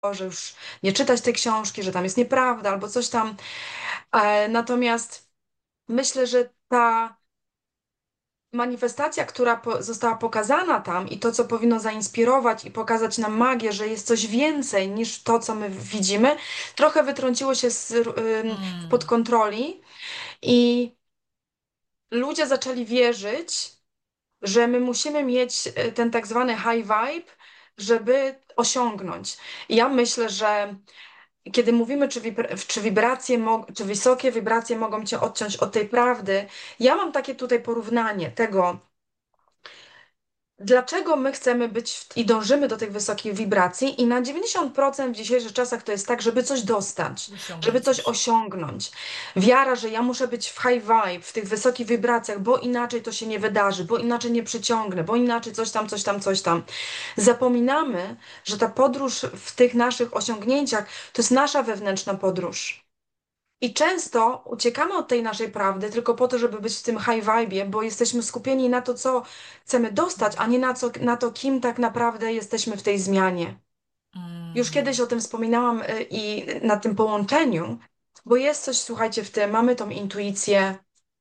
że już nie czytać tej książki, że tam jest nieprawda albo coś tam. Natomiast myślę, że ta manifestacja, która została pokazana tam i to, co powinno zainspirować i pokazać nam magię, że jest coś więcej niż to, co my widzimy, trochę wytrąciło się spod Mm, kontroli i ludzie zaczęli wierzyć, że my musimy mieć ten tak zwany high vibe, żeby osiągnąć. I ja myślę, że kiedy mówimy, czy wysokie wibracje mogą cię odciąć od tej prawdy, ja mam takie tutaj porównanie tego, dlaczego my chcemy być i dążymy do tych wysokich wibracji i na 90% w dzisiejszych czasach to jest tak, żeby coś dostać, żeby osiągnąć coś coś. osiągnąć. Wiara, że ja muszę być w high vibe, w tych wysokich wibracjach, bo inaczej to się nie wydarzy, bo inaczej nie przyciągnę, bo inaczej coś tam, coś tam, coś tam. Zapominamy, że ta podróż w tych naszych osiągnięciach to jest nasza wewnętrzna podróż. I często uciekamy od tej naszej prawdy tylko po to, żeby być w tym high vibe, bo jesteśmy skupieni na to, co chcemy dostać, a nie na to, kim tak naprawdę jesteśmy w tej zmianie. Już kiedyś Mhm. o tym wspominałam i na tym połączeniu, bo jest coś, słuchajcie, w tym, mamy tą intuicję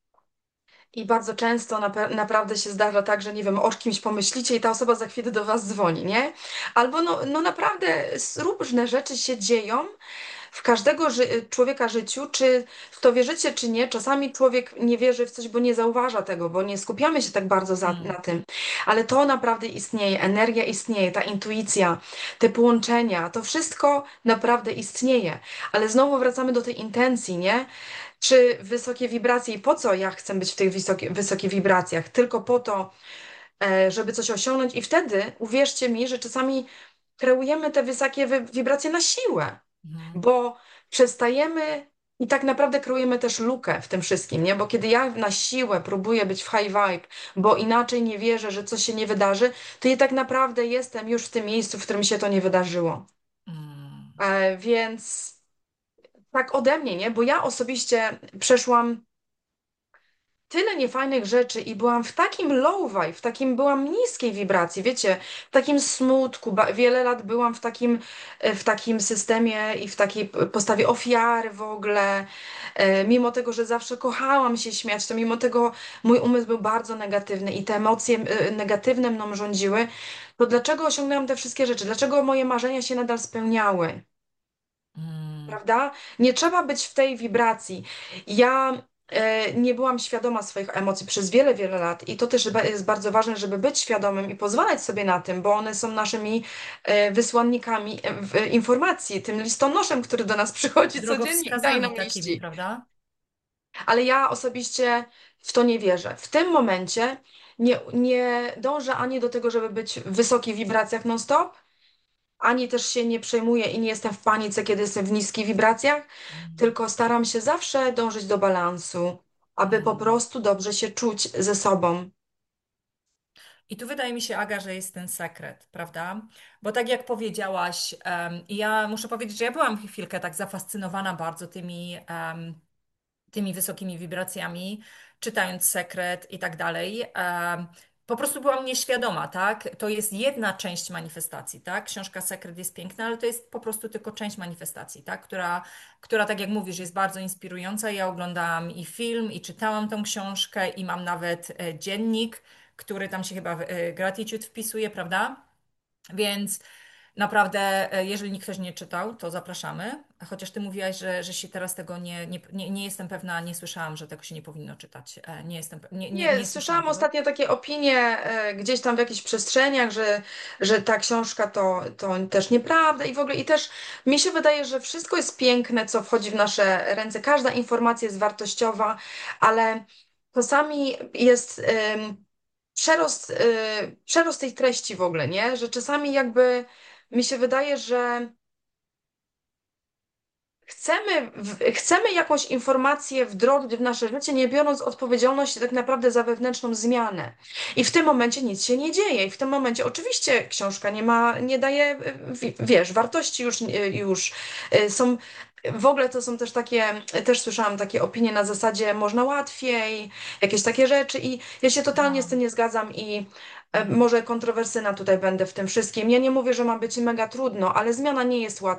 i bardzo często naprawdę się zdarza tak, że nie wiem, o kimś pomyślicie i ta osoba za chwilę do was dzwoni, nie? Albo no naprawdę różne rzeczy się dzieją, w każdego człowieka życiu, czy w to wierzycie, czy nie, czasami człowiek nie wierzy w coś, bo nie zauważa tego, bo nie skupiamy się tak bardzo na Mm, tym. Ale to naprawdę istnieje, energia istnieje, ta intuicja, te połączenia, to wszystko naprawdę istnieje. Ale znowu wracamy do tej intencji, nie? Czy wysokie wibracje i po co ja chcę być w tych wysokich wibracjach? Tylko po to, żeby coś osiągnąć i wtedy, uwierzcie mi, że czasami kreujemy te wysokie wibracje na siłę, mhm. bo przestajemy i tak naprawdę kreujemy też lukę w tym wszystkim, nie? Bo kiedy ja na siłę próbuję być w high vibe, bo inaczej nie wierzę, że coś się nie wydarzy, to ja tak naprawdę jestem już w tym miejscu, w którym się to nie wydarzyło. Mm. Więc tak ode mnie, nie? Bo ja osobiście przeszłam tyle niefajnych rzeczy i byłam w takim low vibe, byłam niskiej wibracji, wiecie, w takim smutku, wiele lat byłam w takim systemie i w takiej postawie ofiary w ogóle, mimo tego, że zawsze kochałam się śmiać, to mimo tego mój umysł był bardzo negatywny i te emocje negatywne mną rządziły, to dlaczego osiągnęłam te wszystkie rzeczy? Dlaczego moje marzenia się nadal spełniały? Mm. Prawda? Nie trzeba być w tej wibracji. Ja nie byłam świadoma swoich emocji przez wiele, wiele lat i to też jest bardzo ważne, żeby być świadomym i pozwalać sobie na tym, bo one są naszymi wysłannikami informacji, tym listonoszem, który do nas przychodzi codziennie i daje Drogowskazami nam takimi, liści. prawda? Ale ja osobiście w to nie wierzę. W tym momencie nie dążę ani do tego, żeby być w wysokich wibracjach non-stop, ani też się nie przejmuję i nie jestem w panice, kiedy jestem w niskich wibracjach, Mm. tylko staram się zawsze dążyć do balansu, aby po Mm. prostu dobrze się czuć ze sobą. I tu wydaje mi się, Aga, że jest ten sekret, prawda? Bo tak jak powiedziałaś, i ja muszę powiedzieć, że ja byłam chwilkę tak zafascynowana bardzo tymi wysokimi wibracjami, czytając sekret i tak dalej. Po prostu byłam nieświadoma, tak? To jest jedna część manifestacji, tak? Książka Sekret jest piękna, ale to jest po prostu tylko część manifestacji, tak? Która, tak jak mówisz, jest bardzo inspirująca. Ja oglądałam i film, i czytałam tą książkę, i mam nawet dziennik, który tam się chyba gratitude wpisuje, prawda? Więc naprawdę, jeżeli ktoś nie czytał, to zapraszamy. Chociaż ty mówiłaś, że się teraz tego nie jestem pewna, nie słyszałam, że tego się nie powinno czytać. Nie jestem, Nie, nie słyszałam słyszałam tego. ostatnio takie opinie gdzieś tam w jakichś przestrzeniach, że ta książka to też nieprawda i w ogóle i też mi się wydaje, że wszystko jest piękne, co wchodzi w nasze ręce. Każda informacja jest wartościowa, ale czasami jest przerost tej treści w ogóle, nie? Że czasami jakby mi się wydaje, że chcemy jakąś informację wdrożyć w nasze życie, nie biorąc odpowiedzialności tak naprawdę za wewnętrzną zmianę. I w tym momencie nic się nie dzieje. I w tym momencie oczywiście książka nie daje, wiesz, wartości już są W ogóle to są też takie, też słyszałam takie opinie na zasadzie można łatwiej, jakieś takie rzeczy i ja się totalnie z No. tym nie zgadzam i może kontrowersyjna tutaj będę w tym wszystkim. Ja nie mówię, że ma być mega trudno, ale zmiana nie jest łatwa.